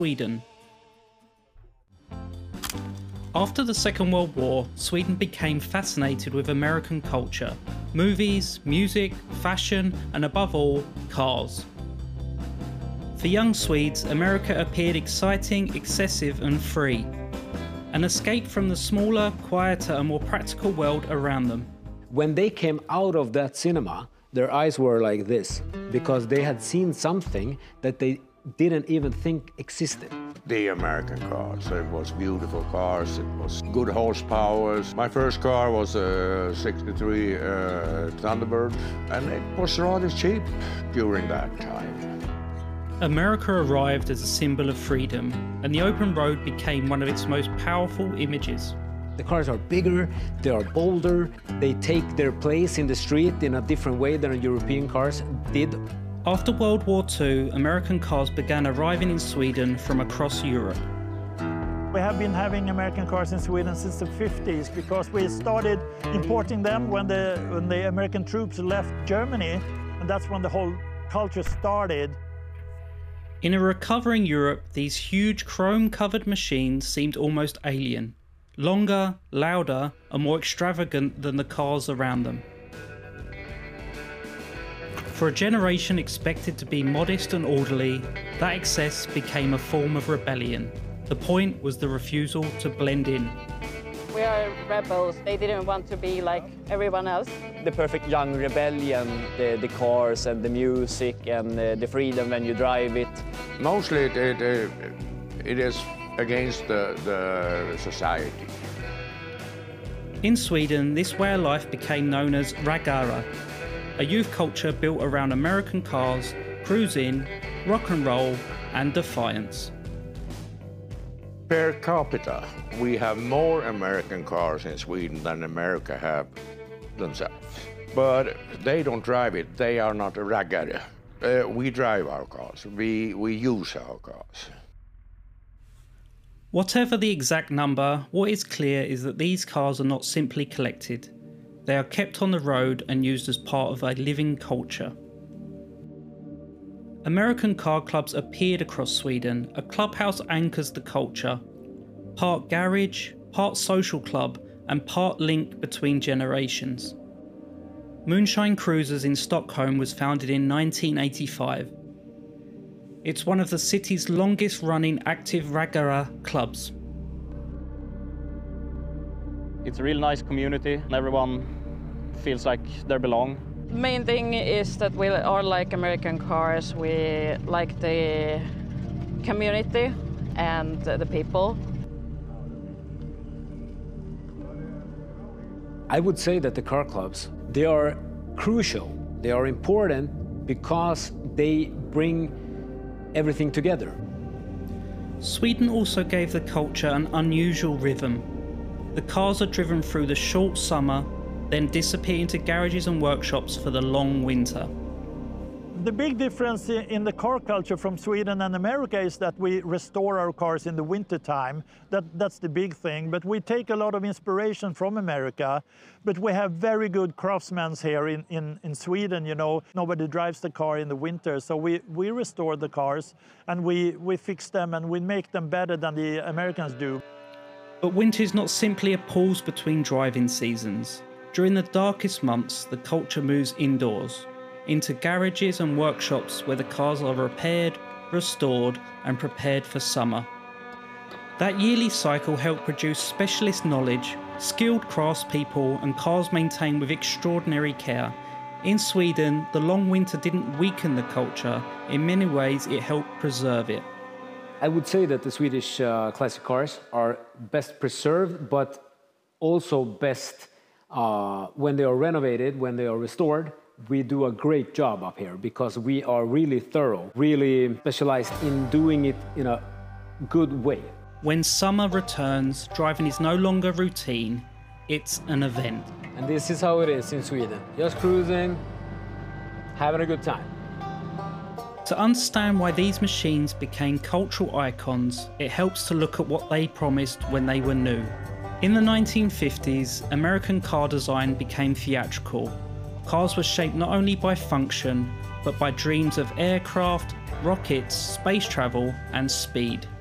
Sweden. After the Second World War, Sweden became fascinated with American culture, movies, music, fashion, and above all, cars. For young Swedes, America appeared exciting, excessive, and free. An escape from the smaller, quieter, and more practical world around them. When they came out of that cinema, their eyes were like this, because they had seen something that they didn't even think existed. The American cars, it was beautiful cars, it was good horsepower. My first car was a 63 Thunderbird, and it was rather cheap during that time. America arrived as a symbol of freedom, and the open road became one of its most powerful images. The cars are bigger, they are bolder, they take their place in the street in a different way than European cars did. After World War II, American cars began arriving in Sweden from across Europe. We have been having American cars in Sweden since the 50s because we started importing them when the American troops left Germany, and that's when the whole culture started. In a recovering Europe, these huge chrome-covered machines seemed almost alien. Longer, louder, and more extravagant than the cars around them. For a generation expected to be modest and orderly, that excess became a form of rebellion. The point was the refusal to blend in. We are rebels. They didn't want to be like everyone else. The perfect young rebellion, the cars and the music and the freedom when you drive it. Mostly it is against the society. In Sweden, this way of life became known as raggare, a youth culture built around American cars, cruising, rock and roll, and defiance. Per capita, we have more American cars in Sweden than America have themselves. But they don't drive it, they are not a raggare. We drive our cars, we use our cars. Whatever the exact number, what is clear is that these cars are not simply collected. They are kept on the road and used as part of a living culture. American car clubs appeared across Sweden. A clubhouse anchors the culture. Part garage, part social club, and part link between generations. Moonshine Cruisers in Stockholm was founded in 1985. It's one of the city's longest running active raggare clubs. It's a real nice community and everyone feels like they belong. The main thing is that we are like American cars. We like the community and the people. I would say that the car clubs, they are crucial. They are important because they bring everything together. Sweden also gave the culture an unusual rhythm. The cars are driven through the short summer, then disappear into garages and workshops for the long winter. The big difference in the car culture from Sweden and America is that we restore our cars in the winter time. That's the big thing. But we take a lot of inspiration from America. But we have very good craftsmen here in Sweden, you know. Nobody drives the car in the winter. So we restore the cars and we fix them and we make them better than the Americans do. But winter is not simply a pause between driving seasons. During the darkest months, the culture moves indoors, into garages and workshops where the cars are repaired, restored, and prepared for summer. That yearly cycle helped produce specialist knowledge, skilled craftspeople, and cars maintained with extraordinary care. In Sweden, the long winter didn't weaken the culture. In many ways, it helped preserve it. I would say that the Swedish classic cars are best preserved, but also best when they are renovated, when they are restored. We do a great job up here because we are really thorough, really specialized in doing it in a good way. When summer returns, driving is no longer routine, it's an event. And this is how it is in Sweden. Just cruising, having a good time. To understand why these machines became cultural icons, it helps to look at what they promised when they were new. In the 1950s, American car design became theatrical. Cars were shaped not only by function, but by dreams of aircraft, rockets, space travel, and speed.